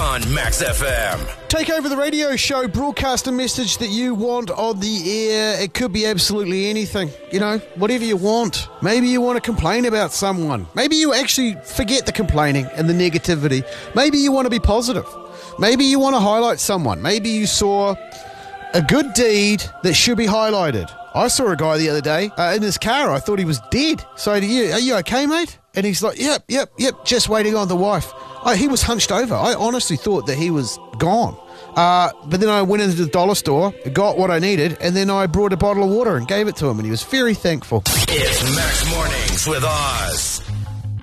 on Max FM. Take over the radio show, broadcast a message that you want on the air. It could be absolutely anything, whatever you want. Maybe you want to complain about someone. Maybe you actually forget the complaining and the negativity. Maybe you want to be positive. Maybe you want to highlight someone. Maybe you saw a good deed that should be highlighted. I saw a guy the other day in his car. I thought he was dead. So, are you okay, mate? And he's like, yep, just waiting on the wife. He was hunched over. I honestly thought that he was gone. But then I went into the dollar store, got what I needed, and then I brought a bottle of water and gave it to him, and he was very thankful. It's Max Mornings with Oz.